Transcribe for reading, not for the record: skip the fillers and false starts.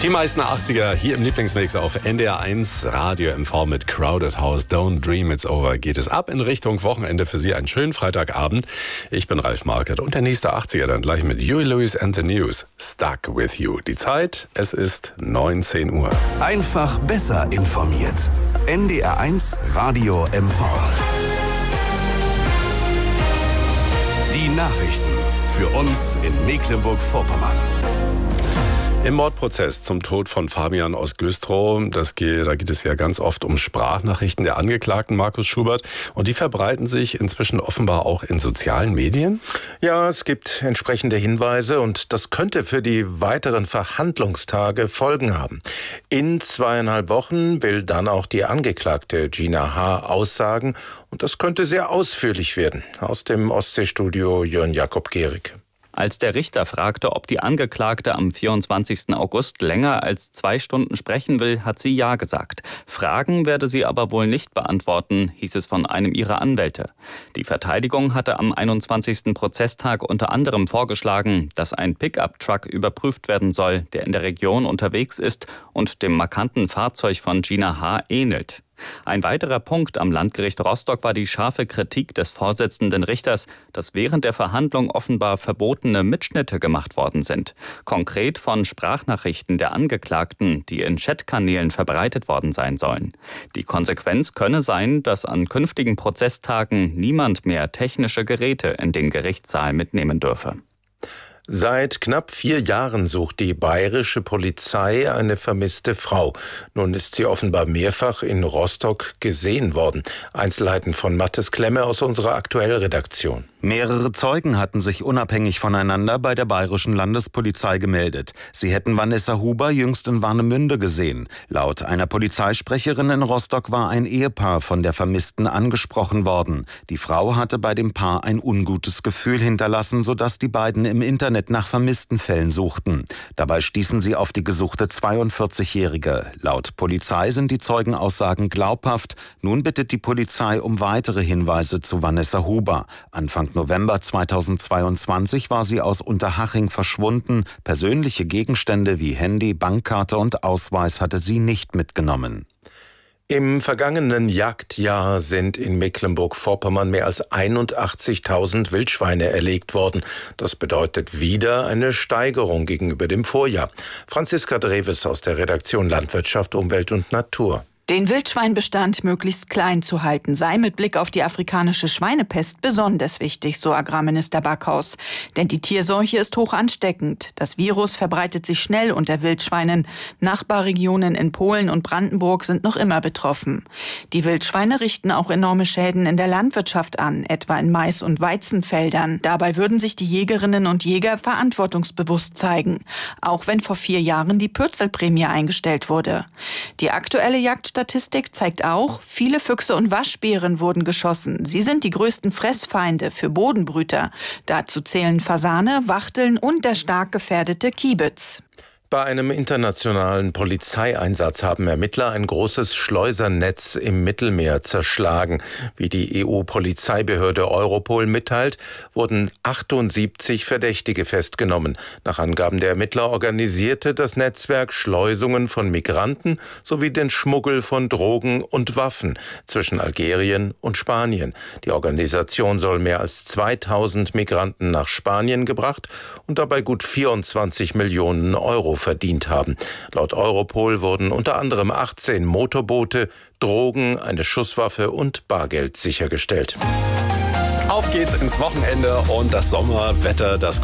Die meisten 80er hier im Lieblingsmix auf NDR 1 Radio MV mit Crowded House. Don't Dream It's Over geht es ab in Richtung Wochenende für Sie. Einen schönen Freitagabend. Ich bin Ralf Markert und der nächste 80er dann gleich mit Huey Lewis and the News. Stuck with You. Die Zeit, es ist 19 Uhr. Einfach besser informiert. NDR 1 Radio MV. Die Nachrichten für uns in Mecklenburg-Vorpommern. Im Mordprozess zum Tod von Fabian aus Güstrow, da geht es ja ganz oft um Sprachnachrichten der Angeklagten Markus Schubert. Und die verbreiten sich inzwischen offenbar auch in sozialen Medien? Ja, es gibt entsprechende Hinweise und das könnte für die weiteren Verhandlungstage Folgen haben. In 2,5 Wochen will dann auch die Angeklagte Gina H. aussagen und das könnte sehr ausführlich werden. Aus dem Ostseestudio Jörn Jakob Gehrig. Als der Richter fragte, ob die Angeklagte am 24. August länger als 2 Stunden sprechen will, hat sie ja gesagt. Fragen werde sie aber wohl nicht beantworten, hieß es von einem ihrer Anwälte. Die Verteidigung hatte am 21. Prozesstag unter anderem vorgeschlagen, dass ein Pickup-Truck überprüft werden soll, der in der Region unterwegs ist und dem markanten Fahrzeug von Gina H. ähnelt. Ein weiterer Punkt am Landgericht Rostock war die scharfe Kritik des vorsitzenden Richters, dass während der Verhandlung offenbar verbotene Mitschnitte gemacht worden sind. Konkret von Sprachnachrichten der Angeklagten, die in Chatkanälen verbreitet worden sein sollen. Die Konsequenz könne sein, dass an künftigen Prozesstagen niemand mehr technische Geräte in den Gerichtssaal mitnehmen dürfe. Seit knapp 4 Jahren sucht die bayerische Polizei eine vermisste Frau. Nun ist sie offenbar mehrfach in Rostock gesehen worden. Einzelheiten von Mathis Klemme aus unserer Aktuellredaktion. Mehrere Zeugen hatten sich unabhängig voneinander bei der bayerischen Landespolizei gemeldet. Sie hätten Vanessa Huber jüngst in Warnemünde gesehen. Laut einer Polizeisprecherin in Rostock war ein Ehepaar von der Vermissten angesprochen worden. Die Frau hatte bei dem Paar ein ungutes Gefühl hinterlassen, sodass die beiden im Internet nach vermissten Fällen suchten. Dabei stießen sie auf die gesuchte 42-Jährige. Laut Polizei sind die Zeugenaussagen glaubhaft. Nun bittet die Polizei um weitere Hinweise zu Vanessa Huber. Anfang November 2022 war sie aus Unterhaching verschwunden. Persönliche Gegenstände wie Handy, Bankkarte und Ausweis hatte sie nicht mitgenommen. Im vergangenen Jagdjahr sind in Mecklenburg-Vorpommern mehr als 81.000 Wildschweine erlegt worden. Das bedeutet wieder eine Steigerung gegenüber dem Vorjahr. Franziska Dreves aus der Redaktion Landwirtschaft, Umwelt und Natur. Den Wildschweinbestand möglichst klein zu halten, sei mit Blick auf die afrikanische Schweinepest besonders wichtig, so Agrarminister Backhaus. Denn die Tierseuche ist hoch ansteckend. Das Virus verbreitet sich schnell unter Wildschweinen. Nachbarregionen in Polen und Brandenburg sind noch immer betroffen. Die Wildschweine richten auch enorme Schäden in der Landwirtschaft an, etwa in Mais- und Weizenfeldern. Dabei würden sich die Jägerinnen und Jäger verantwortungsbewusst zeigen, auch wenn vor 4 Jahren die Pürzelprämie eingestellt wurde. Die aktuelle Jagdstatistik zeigt auch, viele Füchse und Waschbären wurden geschossen. Sie sind die größten Fressfeinde für Bodenbrüter. Dazu zählen Fasane, Wachteln und der stark gefährdete Kiebitz. Bei einem internationalen Polizeieinsatz haben Ermittler ein großes Schleusernetz im Mittelmeer zerschlagen. Wie die EU-Polizeibehörde Europol mitteilt, wurden 78 Verdächtige festgenommen. Nach Angaben der Ermittler organisierte das Netzwerk Schleusungen von Migranten sowie den Schmuggel von Drogen und Waffen zwischen Algerien und Spanien. Die Organisation soll mehr als 2000 Migranten nach Spanien gebracht und dabei gut 24 Millionen Euro verdient haben. Laut Europol wurden unter anderem 18 Motorboote, Drogen, eine Schusswaffe und Bargeld sichergestellt. Auf geht's ins Wochenende und das Sommerwetter, das